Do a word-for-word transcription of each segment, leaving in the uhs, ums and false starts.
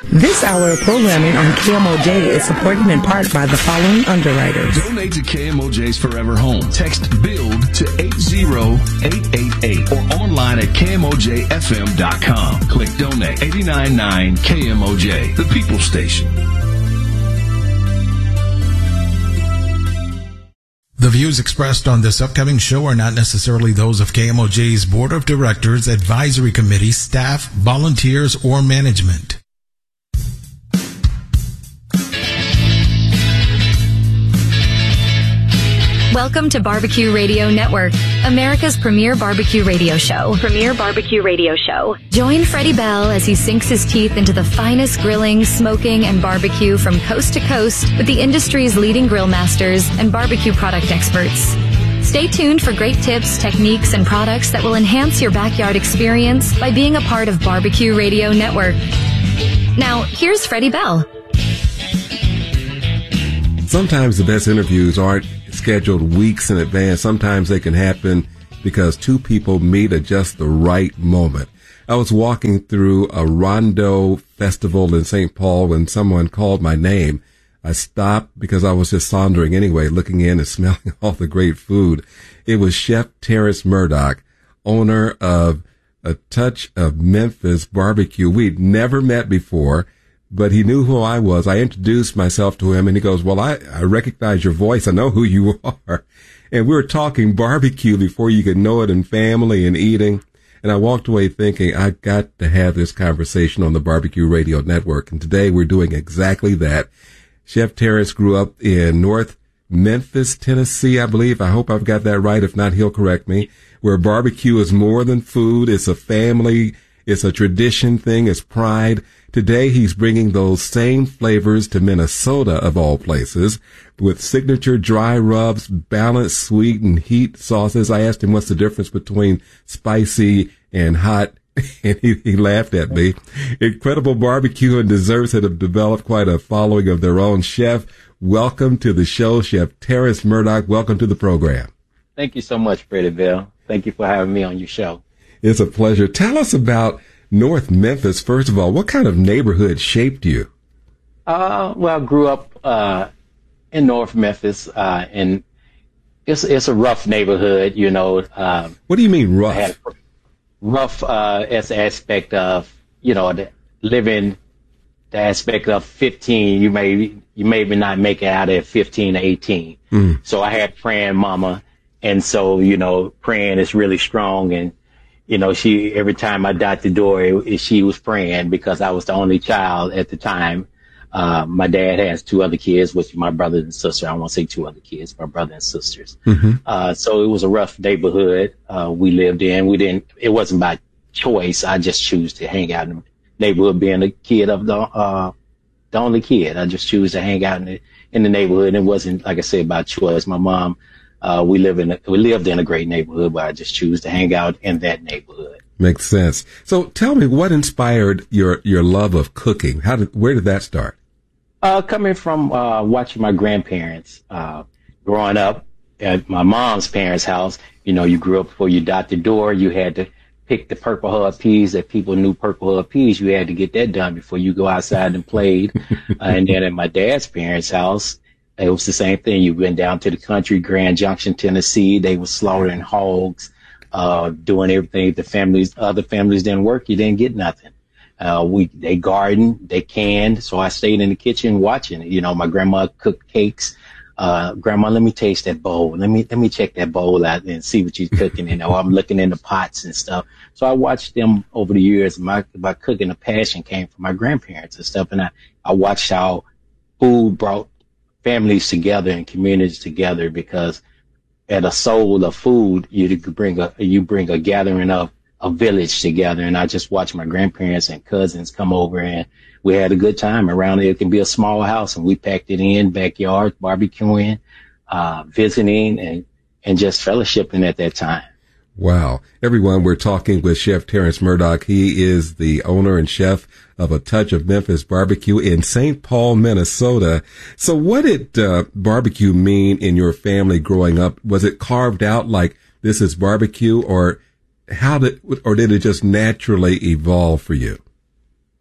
This hour of programming on K M O J is supported in part by the following underwriters. Donate to K M O J's Forever Home. Text BUILD to eight zero eight eight eight or online at K M O J F M dot com. Click Donate. eighty-nine point nine K M O J, the People Station. The views expressed on this upcoming show are not necessarily those of K M O J's Board of Directors, Advisory Committee, staff, volunteers, or management. Welcome to Barbecue Radio Network, America's premier barbecue radio show. Premier barbecue radio show. Join Freddie Bell as he sinks his teeth into the finest grilling, smoking, and barbecue from coast to coast with the industry's leading grill masters and barbecue product experts. Stay tuned for great tips, techniques, and products that will enhance your backyard experience by being a part of Barbecue Radio Network. Now, here's Freddie Bell. Sometimes the best interviews aren't scheduled weeks in advance. Sometimes they can happen because two people meet at just the right moment. I was walking through a Rondo festival in Saint Paul when someone called my name. I stopped because I was just sauntering anyway, looking in and smelling all the great food. It was Chef Terrence Murdoch, owner of A Touch of Memphis Barbecue. We'd never met before, but he knew who I was. I introduced myself to him, and he goes, well, I, I recognize your voice. I know who you are. And we were talking barbecue before you could know it, and family and eating. And I walked away thinking, I got to have this conversation on the Barbecue Radio Network. And today we're doing exactly that. Chef Terrence grew up in North Memphis, Tennessee, I believe. I hope I've got that right. If not, he'll correct me. Where barbecue is more than food. It's a family. It's a tradition thing. It's pride. Today, he's bringing those same flavors to Minnesota, of all places, with signature dry rubs, balanced sweet and heat sauces. I asked him what's the difference between spicy and hot, and he, he laughed at me. Incredible barbecue and desserts that have developed quite a following of their own. Chef, welcome to the show. Chef Terrence Murdoch, welcome to the program. Thank you so much, Freddie Bell. Thank you for having me on your show. It's a pleasure. Tell us about North Memphis. First of all, what kind of neighborhood shaped you? Uh, well, I grew up uh, in North Memphis, uh, and it's it's a rough neighborhood, you know. Um, what do you mean rough? I had rough uh, as the aspect of, you know, the living, the aspect of fifteen. You may you maybe not make it out at fifteen or eighteen. Mm. So I had praying mama, and so you know, praying is really strong. And you know, she, every time I got the door, it, she was praying because I was the only child at the time. Uh, my dad has two other kids, which my brother and sister. I won't say two other kids, my brother and sisters. Mm-hmm. Uh, so it was a rough neighborhood, uh, we lived in. We didn't, it wasn't by choice. I just choose to hang out in the neighborhood, being a kid of the, uh, the only kid. I just choose to hang out in the, in the neighborhood. It wasn't, like I said, by choice. My mom, Uh, we live in a, we lived in a great neighborhood, but I just choose to hang out in that neighborhood. Makes sense. So tell me, what inspired your, your love of cooking? How did, where did that start? Uh, coming from, uh, watching my grandparents, uh, growing up at my mom's parents' house, you know, you grew up before you dot the door, you had to pick the Purple Heart peas that people knew Purple Heart peas. You had to get that done before you go outside and played. uh, and then at my dad's parents' house, it was the same thing. You went down to the country, Grand Junction, Tennessee. They were slaughtering hogs, uh, doing everything. The families, other families didn't work. You didn't get nothing. Uh, we, they gardened, they canned. So I stayed in the kitchen watching it. You know, my grandma cooked cakes. Uh, grandma, let me taste that bowl. Let me, let me check that bowl out and see what you're cooking. And I'm looking in the pots and stuff. So I watched them over the years. My, my cooking, the passion came from my grandparents and stuff. And I, I watched how food brought families together and communities together, because at a soul of food, you bring a, you bring a gathering of a village together. And I just watched my grandparents and cousins come over, and we had a good time around it. It can be a small house, and we packed it in, backyard, barbecuing, uh, visiting and, and just fellowshipping at that time. Wow. Everyone, we're talking with Chef Terrence Murdoch. He is the owner and chef of A Touch of Memphis Barbecue in Saint Paul, Minnesota. So what did uh, barbecue mean in your family growing up? Was it carved out like this is barbecue, or how did, or did it just naturally evolve for you?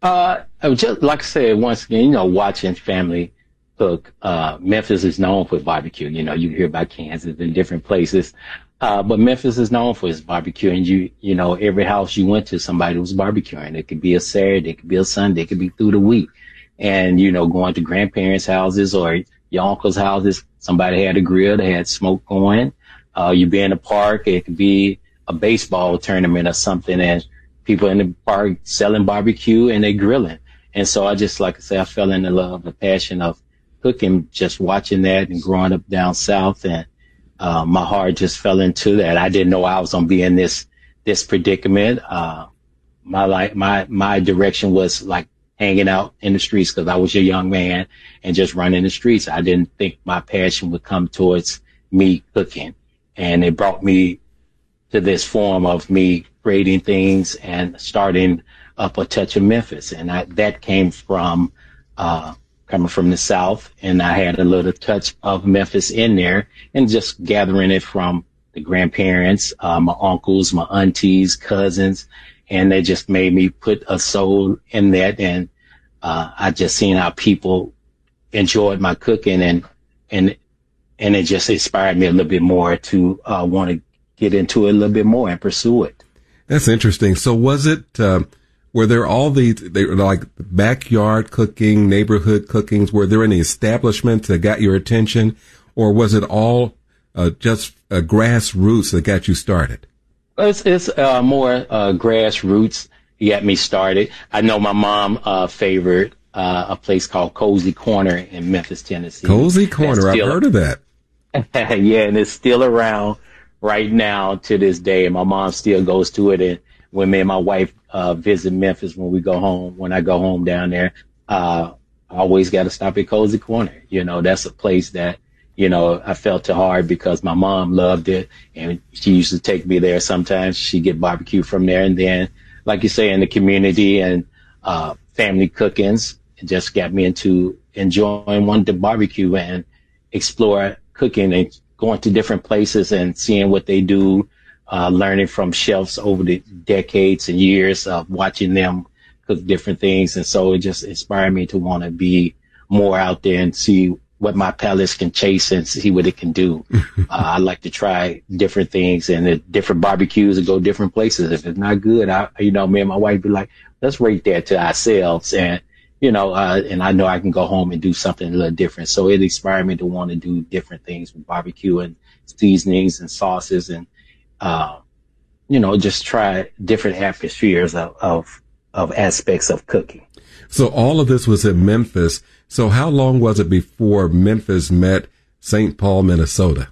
Uh, I was just like I said, once again, you know, watching family cook. Uh, Memphis is known for barbecue. You know, you hear about Kansas and different places. Uh, but Memphis is known for its barbecue, and you, you know, every house you went to, somebody was barbecuing. It could be a Saturday, it could be a Sunday, it could be through the week. And, you know, going to grandparents' houses or your uncle's houses, somebody had a grill, they had smoke going. Uh, you be in the park, it could be a baseball tournament or something, and people in the park selling barbecue and they grilling. And so I just, like I say, I fell in love, the passion of cooking, just watching that and growing up down south, and Uh, my heart just fell into that. I didn't know I was going to be in this, this predicament. Uh, my like, my, my direction was like hanging out in the streets because I was a young man and just running the streets. I didn't think my passion would come towards me cooking. And it brought me to this form of me creating things and starting up A Touch of Memphis. And I, that came from, uh, coming from the South, and I had a little touch of Memphis in there, and just gathering it from the grandparents, uh, my uncles, my aunties, cousins, and they just made me put a soul in that. And uh, I just seen how people enjoyed my cooking, and and and it just inspired me a little bit more to uh, want to get into it a little bit more and pursue it. That's interesting. So was it? Uh Were there all these, they were like backyard cooking, neighborhood cookings? Were there any establishments that got your attention, or was it all uh, just uh, grassroots that got you started? It's, it's uh, more uh, grassroots got me started. I know my mom uh, favored uh, a place called Cozy Corner in Memphis, Tennessee. Cozy Corner, I've heard of that. Yeah, and it's still around right now to this day, and my mom still goes to it. And when me and my wife uh, visit Memphis, when we go home, when I go home down there, uh, I always got to stop at Cozy Corner. You know, that's a place that, you know, I felt too hard because my mom loved it, and she used to take me there sometimes. She'd get barbecue from there. And then, like you say, in the community and uh, family cookings, it just got me into enjoying wanting to barbecue and explore cooking and going to different places and seeing what they do. Uh, learning from chefs over the decades and years of watching them cook different things. And so it just inspired me to want to be more out there and see what my palates can chase and see what it can do. uh, I like to try different things and uh, different barbecues and go different places. If it's not good, I, you know, me and my wife be like, let's rate that to ourselves. And, you know, uh, and I know I can go home and do something a little different. So it inspired me to want to do different things with barbecue and seasonings and sauces and, Uh, you know, just try different atmospheres of, of, of aspects of cooking. So all of this was in Memphis. So how long was it before Memphis met Saint Paul, Minnesota?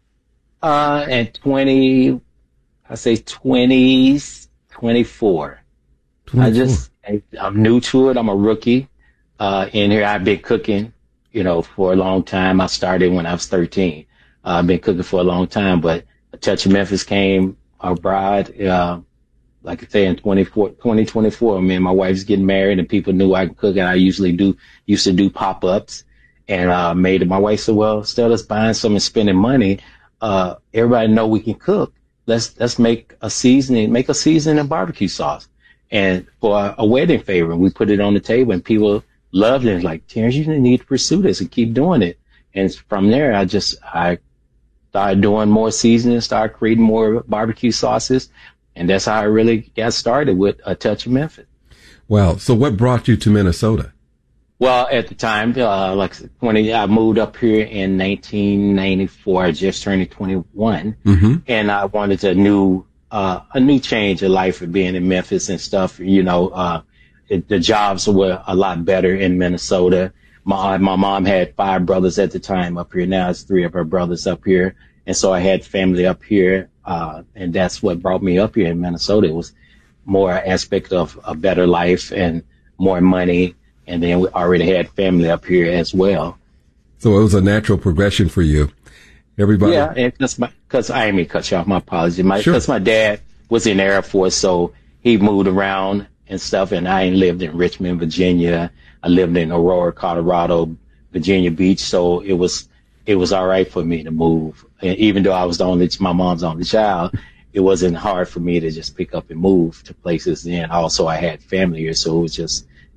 Uh, and twenty, I say twenty, twenty-four. twenty-four. I just, I, I'm new to it. I'm a rookie, uh, in here. I've been cooking, you know, for a long time. I started when I was thirteen. Uh, I've been cooking for a long time, but A Touch of Memphis came abroad, uh, like I say, in twenty twenty-four. Me and my wife's getting married, and people knew I could cook, and I usually do, used to do pop-ups, and, uh, made it. My wife said, well, instead of us buying something and spending money, uh, everybody know we can cook. Let's, let's make a seasoning, make a seasoning and barbecue sauce. And for a, a wedding favor, we put it on the table, and people loved it. Like, Terrence, you need to pursue this and keep doing it. And from there, I just, I, started doing more seasoning, started creating more barbecue sauces, and that's how I really got started with A Touch of Memphis. Wow. So what brought you to Minnesota? Well, at the time, uh, like twenty, I moved up here in nineteen ninety-four. I just turned twenty-one, mm-hmm. and I wanted a new, uh, a new change of life for being in Memphis and stuff. You know, uh, it, the jobs were a lot better in Minnesota. My, my mom had five brothers at the time up here. Now it's three of her brothers up here. And so I had family up here. Uh, and that's what brought me up here in Minnesota. It was more aspect of a better life and more money. And then we already had family up here as well. So it was a natural progression for you. Everybody. Yeah. And that's my, cause I didn't mean to cut you off. My apologies. My, sure. Cause my dad was in the Air Force. So he moved around and stuff. And I ain't lived in Richmond, Virginia. I lived in Aurora, Colorado, Virginia Beach. So it was, it was all right for me to move. And even though I was the only, my mom's only child, it wasn't hard for me to just pick up and move to places. And also I had family here. So it was just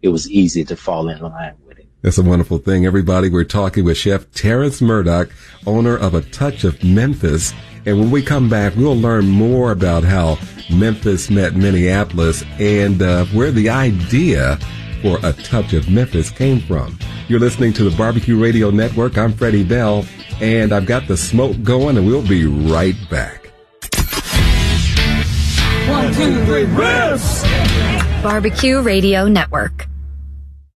it was easy to fall in line with it. That's a wonderful thing. Everybody, we're talking with Chef Terrence Murdock, owner of A Touch of Memphis. And when we come back, we'll learn more about how Memphis met Minneapolis and uh, where the idea for A Touch of Memphis came from. You're listening to the Barbecue Radio Network. I'm Freddie Bell, and I've got the smoke going, and we'll be right back. One, two, three, ribs! Barbecue Radio Network.